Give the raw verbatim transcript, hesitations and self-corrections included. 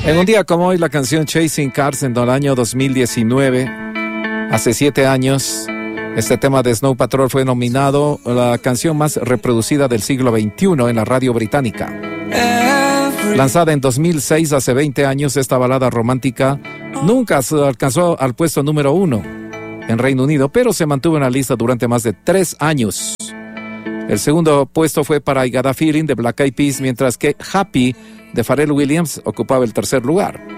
En un día como hoy, la canción Chasing Cars en el año dos mil diecinueve, hace siete años, este tema de Snow Patrol fue nominado la canción más reproducida del siglo veintiuno en la radio británica. Lanzada en dos mil seis, hace veinte años, esta balada romántica nunca alcanzó al puesto número uno en Reino Unido, pero se mantuvo en la lista durante más de tres años. El segundo puesto fue para I Got a Feeling de Black Eyed Peas, mientras que Happy de Pharrell Williams ocupaba el tercer lugar.